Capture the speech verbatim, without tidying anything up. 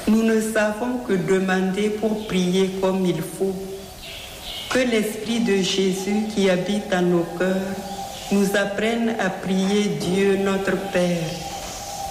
Nous ne savons que demander pour prier comme il faut. Que l'Esprit de Jésus qui habite en nos cœurs nous apprenne à prier Dieu notre Père